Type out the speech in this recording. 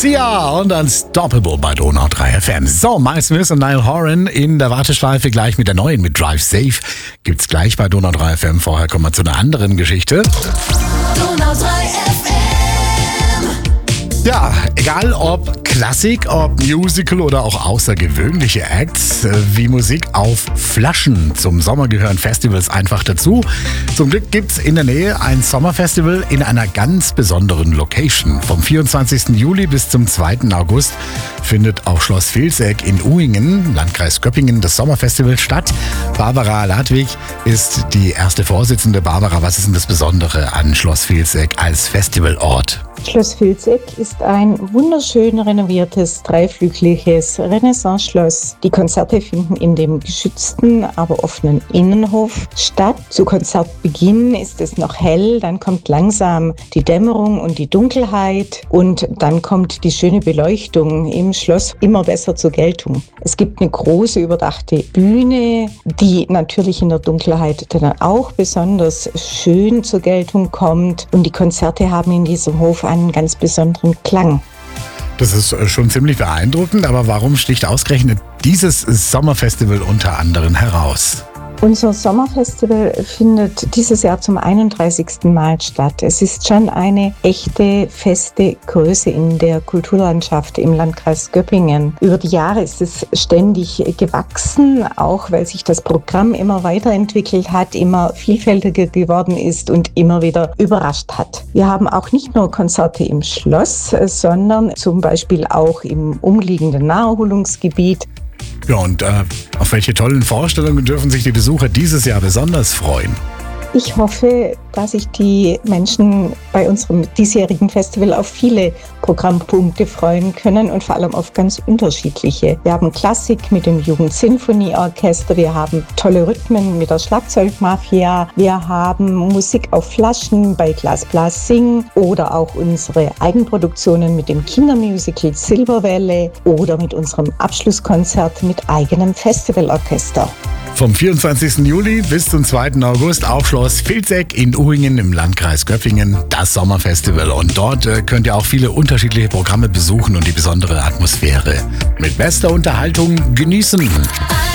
Sia und Unstoppable bei Donau 3 FM. So, Miles Smith und Niall Horan in der Warteschleife gleich mit der neuen, mit Drive Safe. Gibt's gleich bei Donau 3 FM. Vorher kommen wir zu einer anderen Geschichte. Donau 3 FM. Ja, egal ob Klassik, ob Musical oder auch außergewöhnliche Acts, wie Musik auf Flaschen. Zum Sommer gehören Festivals einfach dazu. Zum Glück gibt's in der Nähe ein Sommerfestival in einer ganz besonderen Location. Vom 24. Juli bis zum 2. August findet auf Schloss Vilseck in Uhingen, Landkreis Göppingen, das Sommerfestival statt. Barbara Ladwig ist die erste Vorsitzende. Barbara, was ist denn das Besondere an Schloss Vilseck als Festivalort? Schloss Vilseck ist ein wunderschön renoviertes, dreiflügeliges Renaissance-Schloss. Die Konzerte finden in dem geschützten, aber offenen Innenhof statt. Zu Konzertbeginn ist es noch hell, dann kommt langsam die Dämmerung und die Dunkelheit und dann kommt die schöne Beleuchtung im Schloss immer besser zur Geltung. Es gibt eine große überdachte Bühne, die natürlich in der Dunkelheit dann auch besonders schön zur Geltung kommt und die Konzerte haben in diesem Hof einen ganz besonderen Klang. Das ist schon ziemlich beeindruckend, aber warum sticht ausgerechnet dieses Sommerfestival unter anderem heraus? Unser Sommerfestival findet dieses Jahr zum 31. Mal statt. Es ist schon eine echte, feste Größe in der Kulturlandschaft im Landkreis Göppingen. Über die Jahre ist es ständig gewachsen, auch weil sich das Programm immer weiterentwickelt hat, immer vielfältiger geworden ist und immer wieder überrascht hat. Wir haben auch nicht nur Konzerte im Schloss, sondern zum Beispiel auch im umliegenden Naherholungsgebiet. Ja, und auf welche tollen Vorstellungen dürfen sich die Besucher dieses Jahr besonders freuen? Ich hoffe, dass sich die Menschen bei unserem diesjährigen Festival auf viele Programmpunkte freuen können und vor allem auf ganz unterschiedliche. Wir haben Klassik mit dem Jugendsinfonieorchester, wir haben tolle Rhythmen mit der Schlagzeugmafia, wir haben Musik auf Flaschen bei Glas Blas Sing oder auch unsere Eigenproduktionen mit dem Kindermusical Silberwelle oder mit unserem Abschlusskonzert mit eigenem Festivalorchester. Vom 24. Juli bis zum 2. August auf Schloss Vilseck in Uhingen im Landkreis Göppingen, das Sommerfestival. Und dort könnt ihr auch viele unterschiedliche Programme besuchen und die besondere Atmosphäre mit bester Unterhaltung genießen.